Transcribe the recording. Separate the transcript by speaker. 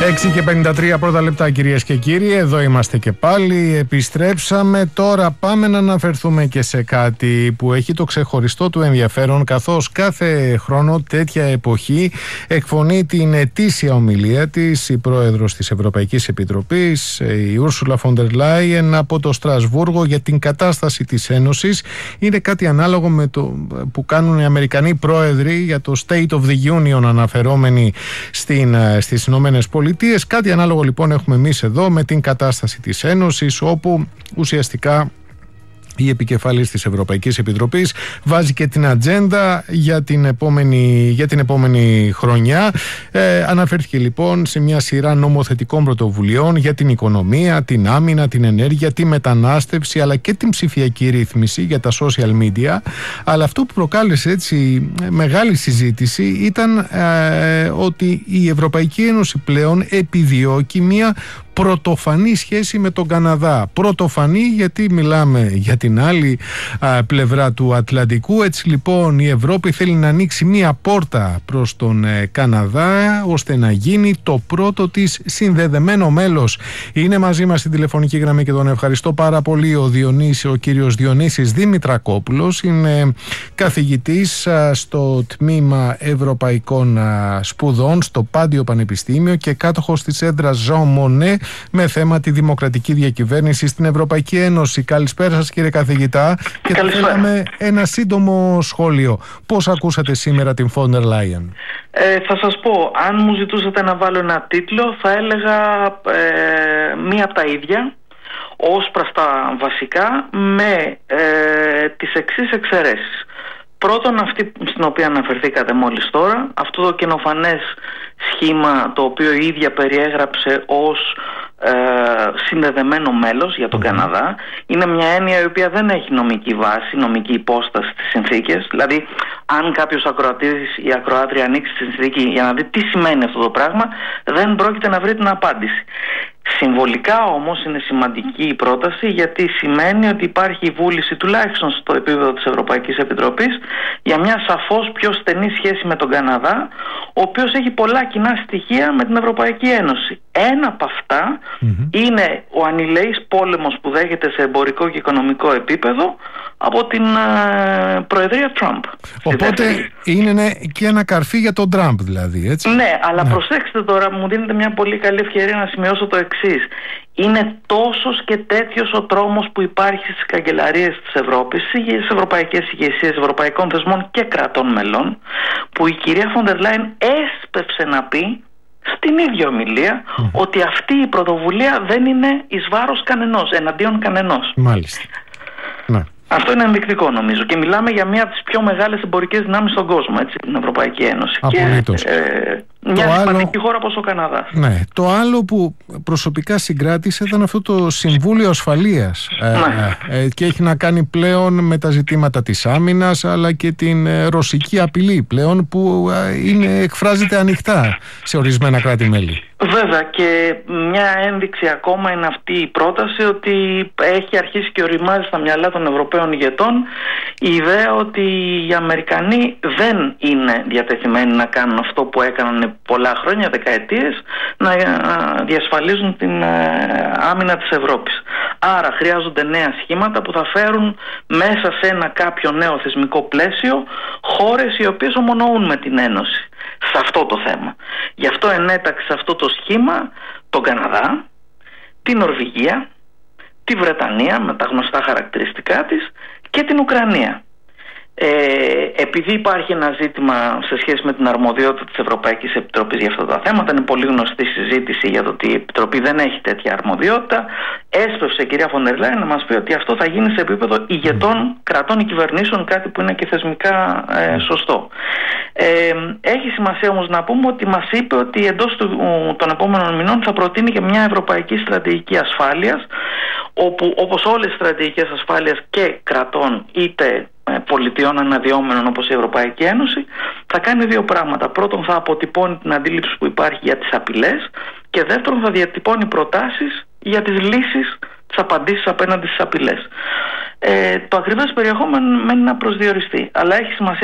Speaker 1: 6:53 πρώτα λεπτά, κυρίες και κύριοι. Εδώ είμαστε και πάλι. Επιστρέψαμε. Τώρα πάμε να αναφερθούμε και σε κάτι που έχει το ξεχωριστό του ενδιαφέρον, καθώς κάθε χρόνο τέτοια εποχή εκφωνεί την ετήσια ομιλία της η πρόεδρος της Ευρωπαϊκής Επιτροπής, η Ursula von der Leyen, από το Στρασβούργο για την κατάσταση της Ένωσης. Είναι κάτι ανάλογο με το που κάνουν οι Αμερικανοί πρόεδροι για το State of the Union, αναφερόμενοι στις Ηνωμένες Πολιτείες. Κάτι ανάλογο λοιπόν έχουμε εμείς εδώ με την κατάσταση της Ένωσης, όπου ουσιαστικά η επικεφαλής της Ευρωπαϊκής Επιτροπής βάζει και την ατζέντα για την επόμενη χρονιά. Αναφέρθηκε λοιπόν σε μια σειρά νομοθετικών πρωτοβουλειών για την οικονομία, την άμυνα, την ενέργεια, τη μετανάστευση, αλλά και την ψηφιακή ρύθμιση για τα social media. Αλλά αυτό που προκάλεσε έτσι μεγάλη συζήτηση ήταν ότι η Ευρωπαϊκή Ένωση πλέον επιδιώκει μια πρωτοφανή σχέση με τον Καναδά. Πρωτοφανή γιατί μιλάμε για την άλλη πλευρά του Ατλαντικού. Έτσι λοιπόν η Ευρώπη θέλει να ανοίξει μία πόρτα προς τον Καναδά, ώστε να γίνει το πρώτο της συνδεδεμένο μέλος. Είναι μαζί μας στην τηλεφωνική γραμμή και τον ευχαριστώ πάρα πολύ ο κύριος Διονύσης Δημητρακόπουλος. Είναι καθηγητής στο Τμήμα Ευρωπαϊκών Σπουδών στο Πάντιο Πανεπιστήμιο και κάτοχος της έδρας Jean Monnet με θέμα τη δημοκρατική διακυβέρνηση στην Ευρωπαϊκή Ένωση. Καλησπέρα σας, κύριε καθηγητά, και θα θέλαμε ένα σύντομο σχόλιο. Πώς ακούσατε σήμερα την von der Leyen?
Speaker 2: Θα σας πω, αν μου ζητούσατε να βάλω ένα τίτλο, θα έλεγα μία από τα ίδια, ως προς τα βασικά, με τις εξής εξαιρέσεις. Πρώτον, αυτή στην οποία αναφερθήκατε μόλις τώρα, αυτό το καινοφανές σχήμα το οποίο η ίδια περιέγραψε ως συνδεδεμένο μέλος για τον Καναδά, είναι μια έννοια η οποία δεν έχει νομική βάση, νομική υπόσταση στις συνθήκες. Δηλαδή, αν κάποιος ακροατής ή ακροάτρια ανοίξει τη συνθήκη για να δει τι σημαίνει αυτό το πράγμα, δεν πρόκειται να βρει την απάντηση. Συμβολικά όμως είναι σημαντική η πρόταση, γιατί σημαίνει ότι υπάρχει η βούληση, τουλάχιστον στο επίπεδο της Ευρωπαϊκής Επιτροπής, για μια σαφώς πιο στενή σχέση με τον Καναδά, ο οποίος έχει πολλά κοινά στοιχεία με την Ευρωπαϊκή Ένωση. Ένα από αυτά είναι ο ανηλεής πόλεμος που δέχεται σε εμπορικό και οικονομικό επίπεδο από την Προεδρία Τραμπ.
Speaker 1: Οπότε είναι και ένα καρφί για τον Τραμπ, δηλαδή, έτσι?
Speaker 2: Ναι, αλλά προσέξτε τώρα, μου δίνετε μια πολύ καλή ευκαιρία να σημειώσω το εξής. Είναι τόσος και τέτοιος ο τρόμος που υπάρχει στις καγκελαρίες της Ευρώπης, στις ευρωπαϊκές ηγεσίες ευρωπαϊκών θεσμών και κρατών μελών, που η κυρία von der Leyen έσπευσε να πει στην ίδια ομιλία ότι αυτή η πρωτοβουλία δεν είναι εις βάρος κανενός, εναντίον κανενός.
Speaker 1: Μάλιστα. Ναι.
Speaker 2: Αυτό είναι ενδεικτικό, νομίζω, και μιλάμε για μια από τις πιο μεγάλες εμπορικές δυνάμεις στον κόσμο, έτσι, την Ευρωπαϊκή Ένωση.
Speaker 1: Απολύτως.
Speaker 2: Και μια σημαντική χώρα όπως ο Καναδάς.
Speaker 1: Ναι. Το άλλο που προσωπικά συγκράτησε ήταν αυτό το Συμβούλιο Ασφαλείας, και έχει να κάνει πλέον με τα ζητήματα της άμυνας, αλλά και την ρωσική απειλή πλέον που εκφράζεται ανοιχτά σε ορισμένα κράτη-μέλη.
Speaker 2: Βέβαια, και μια ένδειξη ακόμα είναι αυτή η πρόταση, ότι έχει αρχίσει και οριμάζει στα μυαλά των Ευρωπαίων ηγετών η ιδέα ότι οι Αμερικανοί δεν είναι διατεθειμένοι να κάνουν αυτό που έκαναν πολλά χρόνια, δεκαετίες, να διασφαλίζουν την άμυνα της Ευρώπης. Άρα χρειάζονται νέα σχήματα που θα φέρουν μέσα σε ένα κάποιο νέο θεσμικό πλαίσιο χώρες οι οποίες ομονοούν με την Ένωση σε αυτό το θέμα. Γι' αυτό ενέταξε αυτό το σχήμα τον Καναδά, την Νορβηγία, τη Βρετανία με τα γνωστά χαρακτηριστικά της και την Ουκρανία. Επειδή υπάρχει ένα ζήτημα σε σχέση με την αρμοδιότητα της Ευρωπαϊκής Επιτροπής για αυτά τα θέματα, είναι πολύ γνωστή συζήτηση για το ότι η Επιτροπή δεν έχει τέτοια αρμοδιότητα, έσπευσε η κυρία von der Leyen να μας πει ότι αυτό θα γίνει σε επίπεδο ηγετών κρατών ή κυβερνήσεων, κάτι που είναι και θεσμικά σωστό. Έχει σημασία όμως να πούμε ότι μας είπε ότι εντός των επόμενων μηνών θα προτείνει και μια ευρωπαϊκή στρατηγική ασφάλειας, όπου όπως όλες οι στρατηγικές ασφάλειας και κρατών είτε πολιτιών αναδυόμενων όπως η Ευρωπαϊκή Ένωση, θα κάνει δύο πράγματα. Πρώτον, θα αποτυπώνει την αντίληψη που υπάρχει για τις απειλές, και δεύτερον, θα διατυπώνει προτάσεις για τις λύσεις, τις απαντήσεις απέναντι στις απειλές. Το ακριβές περιεχόμενο μένει να προσδιοριστεί, αλλά έχει σημασία